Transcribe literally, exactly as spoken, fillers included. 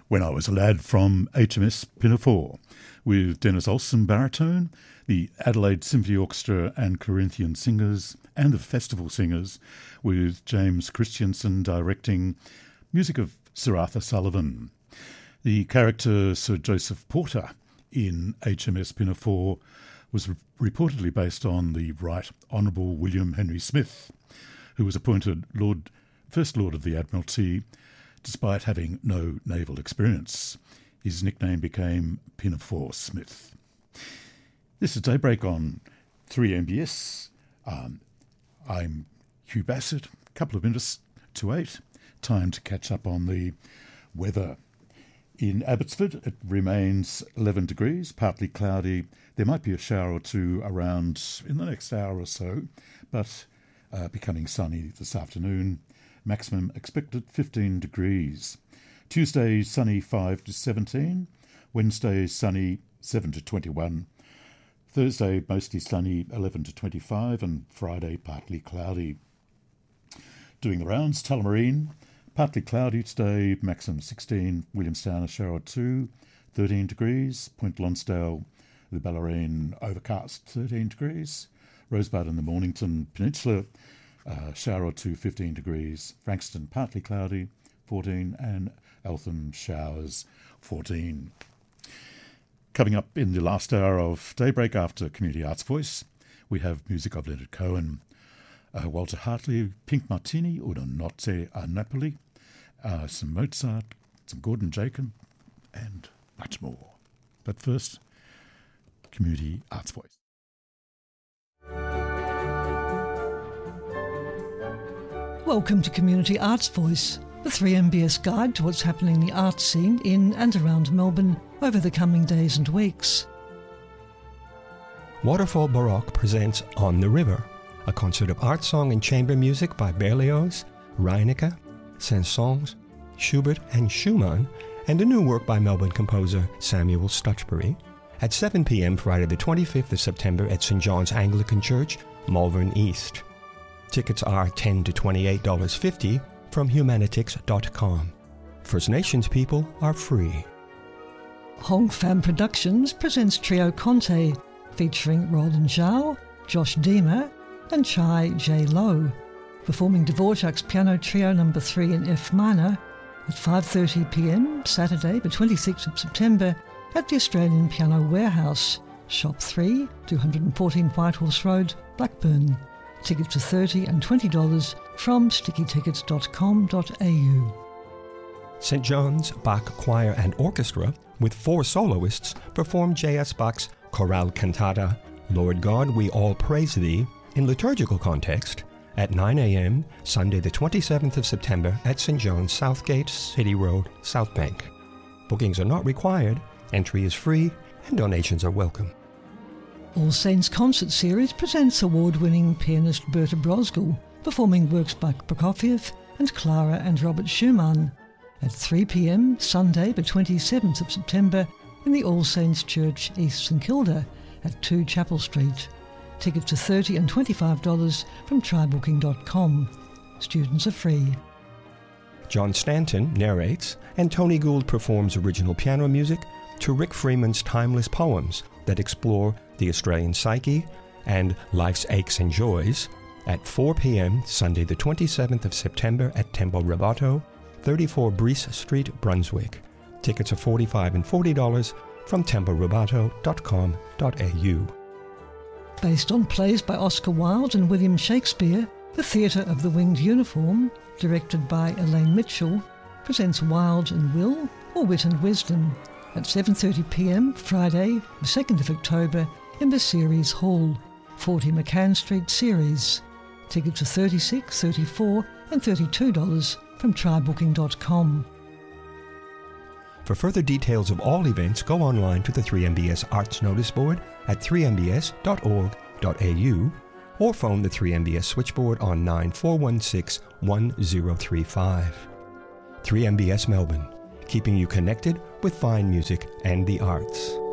When I Was a Lad from H M S Pinafore, with Dennis Olsen baritone, the Adelaide Symphony Orchestra and Corinthian Singers, and the Festival Singers, with James Christiansen directing, music of Sir Arthur Sullivan. The character Sir Joseph Porter in H M S Pinafore was re- reportedly based on the Right Honourable William Henry Smith, who was appointed Lord First Lord of the Admiralty despite having no naval experience. His nickname became Pinafore Smith. This is Daybreak on three M B S. Um, I'm Hugh Bassett. A couple of minutes to eight. Time to catch up on the weather. In Abbotsford, it remains eleven degrees, partly cloudy. There might be a shower or two around in the next hour or so, but uh, becoming sunny this afternoon. Maximum expected fifteen degrees. Tuesday, sunny five to seventeen. Wednesday, sunny seven to twenty-one. Thursday, mostly sunny eleven to twenty-five. And Friday, partly cloudy. Doing the rounds, Tullamarine, partly cloudy today, maximum sixteen. Williamstown, a shower or two, thirteen degrees. Point Lonsdale, the Bellarine, overcast, thirteen degrees. Rosebud and the Mornington Peninsula, Uh, shower or two, fifteen degrees. Frankston, partly cloudy, fourteen. And Eltham, showers, fourteen. Coming up in the last hour of Daybreak after Community Arts Voice, we have music of Leonard Cohen, uh, Walter Hartley, Pink Martini, Una Notte a Napoli, uh, some Mozart, some Gordon Jacob, and much more. But first, Community Arts Voice. Welcome to Community Arts Voice, the three M B S guide to what's happening in the arts scene in and around Melbourne over the coming days and weeks. Waterfall Baroque presents On the River, a concert of art song and chamber music by Berlioz, Reinecke, Saint-Saëns, Schubert and Schumann, and a new work by Melbourne composer Samuel Stutchbury, at seven p.m. Friday the twenty-fifth of September at Saint John's Anglican Church, Malvern East. Tickets are ten to twenty-eight dollars fifty from humanitix dot com. First Nations people are free. Hong Fam Productions presents Trio Conte, featuring Roland Zhao, Josh Deemer, and Chai J. Low, performing Dvorak's Piano Trio number three in F minor at five thirty p.m. Saturday, the twenty-sixth of September, at the Australian Piano Warehouse, Shop three, two fourteen Whitehorse Road, Blackburn. Tickets are thirty dollars and twenty dollars from sticky tickets dot com dot a u. Saint John's Bach Choir and Orchestra, with four soloists, perform J S Bach's chorale cantata, Lord God, We All Praise Thee, in liturgical context, at nine a.m. Sunday the twenty-seventh of September at Saint John's Southgate, City Road, Southbank. Bookings are not required, entry is free, and donations are welcome. All Saints Concert Series presents award-winning pianist Berta Brosgel, performing works by Prokofiev and Clara and Robert Schumann, at three p.m. Sunday the twenty-seventh of September in the All Saints Church, East St Kilda, at two Chapel Street. Tickets are thirty dollars and twenty-five dollars from try booking dot com. Students are free. John Stanton narrates, and Tony Gould performs original piano music to Rick Freeman's timeless poems that explore the Australian psyche and life's aches and joys, at four p.m. Sunday the twenty-seventh of September at Tempo Roboto, thirty-four Breese Street, Brunswick. Tickets are forty-five dollars and forty dollars from tempo roboto dot com dot a u. Based on plays by Oscar Wilde and William Shakespeare, the Theatre of the Winged Uniform, directed by Elaine Mitchell, presents Wilde and Will, or Wit and Wisdom, at seven thirty p.m. Friday, the second of October, in the Ceres Hall, forty McCann Street, Ceres. Tickets are thirty-six dollars, thirty-four dollars and thirty-two dollars from try booking dot com. For further details of all events, go online to the three M B S Arts Notice Board at three m b s dot org dot a u or phone the three M B S switchboard on nine four one six, one zero three five. three M B S Melbourne, keeping you connected with fine music and the arts.